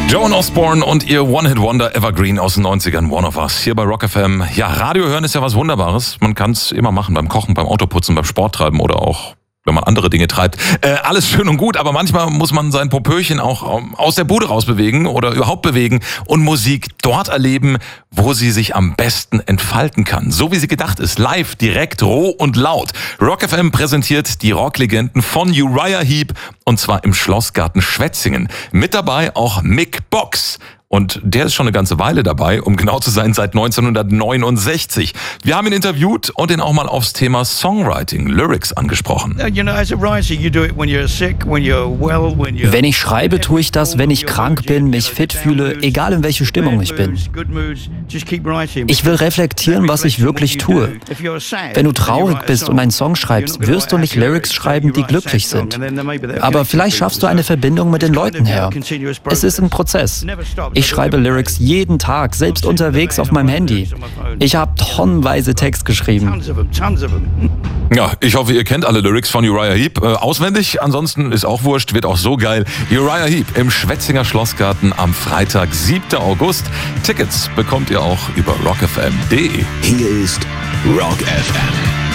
Joan Osborne und ihr One-Hit-Wonder Evergreen aus den 90ern, One of Us, hier bei Rock FM. Ja, Radio hören ist ja was Wunderbares. Man kann es immer machen, beim Kochen, beim Autoputzen, beim Sport treiben oder auch, wenn man andere Dinge treibt. Alles schön und gut, aber manchmal muss man sein Popöchen auch aus der Bude rausbewegen oder überhaupt bewegen und Musik dort erleben, wo sie sich am besten entfalten kann. So wie sie gedacht ist, live, direkt, roh und laut. Rock FM präsentiert die Rocklegenden von Uriah Heep und zwar im Schlossgarten Schwetzingen. Mit dabei auch Mick Box. Und der ist schon eine ganze Weile dabei, um genau zu sein, seit 1969. Wir haben ihn interviewt und ihn auch mal aufs Thema Songwriting, Lyrics angesprochen. Wenn ich schreibe, tue ich das, wenn ich krank bin, mich fit fühle, egal in welche Stimmung ich bin. Ich will reflektieren, was ich wirklich tue. Wenn du traurig bist und einen Song schreibst, wirst du nicht Lyrics schreiben, die glücklich sind. Aber vielleicht schaffst du eine Verbindung mit den Leuten her. Es ist ein Prozess. Ich schreibe Lyrics jeden Tag, selbst unterwegs auf meinem Handy. Ich habe tonnenweise Text geschrieben. Ja, ich hoffe, ihr kennt alle Lyrics von Uriah Heep auswendig. Ansonsten ist auch wurscht, wird auch so geil. Uriah Heep im Schwetzinger Schlossgarten am Freitag, 7. August. Tickets bekommt ihr auch über rockfm.de. Hier ist Rock FM.